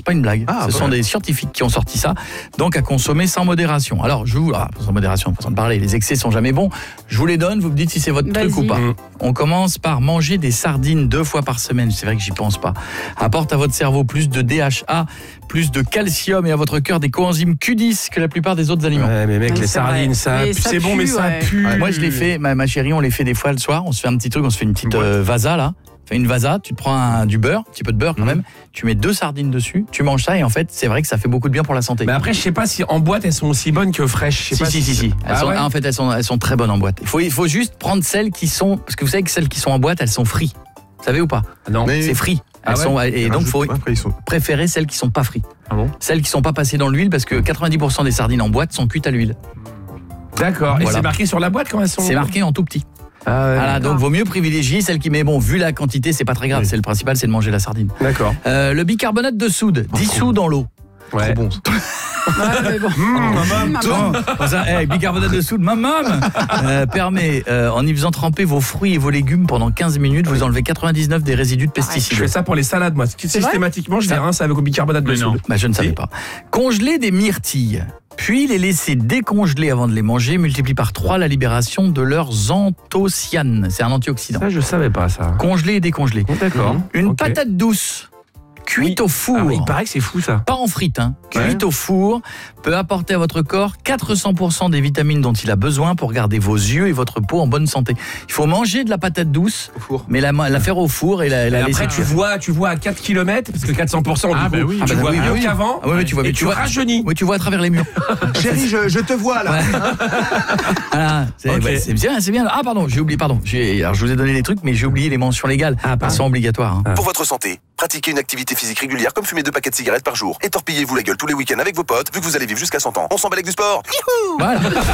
pas une blague. Ce sont des scientifiques qui ont sorti ça. Donc à consommer sans modération. Alors sans modération, façon de parler, les excès sont jamais bons. Je vous les donne, vous me dites si c'est votre truc ou pas. On commence par manger des sardines 2 fois par semaine. C'est vrai que j'y pense pas. Apporte à votre cerveau plus de DHA, plus de calcium et à votre cœur des coenzymes Q10 que la plupart des autres aliments. Ouais, mais mec, les sardines, ça pue, mais ça pue. Moi, je les fais, ma chérie, on les fait des fois le soir. On se fait un petit truc, on se fait une petite vasa là. Fais une vasa, tu te prends du beurre, un petit peu de beurre quand même, tu mets 2 sardines dessus, tu manges ça et en fait, c'est vrai que ça fait beaucoup de bien pour la santé. Mais après, je sais pas si en boîte elles sont aussi bonnes que fraîches. Si. En fait, elles sont très bonnes en boîte. Il faut juste prendre celles qui sont, parce que vous savez que celles qui sont en boîte, elles sont frites. Vous savez ou pas? Non. C'est frit. Et donc, il faut préférer celles qui sont pas frites. Ah bon? Celles qui sont pas passées dans l'huile parce que 90% des sardines en boîte sont cuites à l'huile. D'accord. Et c'est marqué sur la boîte quand elles sont? C'est marqué en tout petit. Voilà, donc vaut mieux privilégier celle qui met vu la quantité, c'est pas très grave, c'est le principal, c'est de manger la sardine. D'accord. Le bicarbonate de soude, dissous dans l'eau. Ouais. Trop bon. Bicarbonate de soude, permet, en y faisant tremper vos fruits et vos légumes pendant 15 minutes, vous enlevez 99 des résidus de pesticides. Je fais ça pour les salades, moi. Systématiquement, je les rince avec au bicarbonate de soude. Je ne savais pas. Congeler des myrtilles, puis les laisser décongeler avant de les manger, multiplie par 3 la libération de leurs anthocyanes. C'est un antioxydant. Ça, je savais pas ça. Congeler et décongeler. D'accord. Une patate douce. Cuite au four. Il paraît que c'est fou ça. Pas en frite, Cuite au four peut apporter à votre corps 400% des vitamines dont il a besoin pour garder vos yeux et votre peau en bonne santé. Il faut manger de la patate douce, mais la faire au four et la laisser. Après tu vois à 4 km parce que 400% tu vois mieux qu'avant. Tu rajeunis. Oui, tu vois à travers les murs. Chérie, je te vois là. Voilà, c'est bien. Ah pardon, j'ai oublié, alors je vous ai donné les trucs mais j'ai oublié les mentions légales. Elles sont obligatoires. Pour votre santé, pratiquez une activité physique régulière comme fumer 2 paquets de cigarettes par jour. Et torpillez-vous la gueule tous les week-ends avec vos potes, vu que vous allez vivre jusqu'à 100 ans. On s'en bat avec du sport. Voilà.